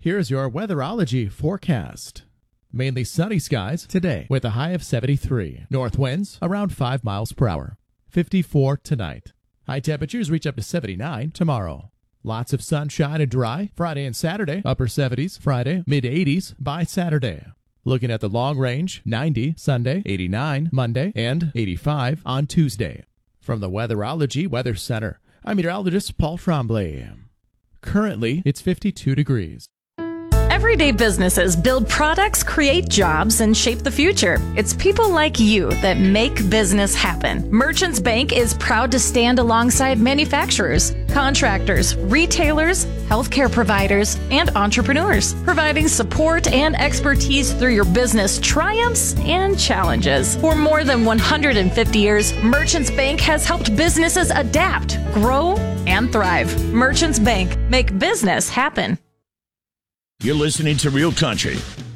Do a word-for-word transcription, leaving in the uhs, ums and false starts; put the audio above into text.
Here's your weatherology forecast. Mainly sunny skies today with a high of seventy-three. North winds around five miles per hour. fifty-four tonight. High temperatures reach up to seventy-nine tomorrow. Lots of sunshine and dry Friday and Saturday. Upper seventies Friday, mid eighties by Saturday. Looking at the long range, ninety Sunday, eighty-nine Monday, and eighty-five on Tuesday. From the Weatherology Weather Center, I'm meteorologist Paul Tremblay. Currently, it's fifty-two degrees. Everyday businesses build products, create jobs, and shape the future. It's people like you that make business happen. Merchants Bank is proud to stand alongside manufacturers, contractors, retailers, healthcare providers, and entrepreneurs, providing support and expertise through your business triumphs and challenges. For more than one hundred fifty years, Merchants Bank has helped businesses adapt, grow, and thrive. Merchants Bank, make business happen. You're listening to Real Country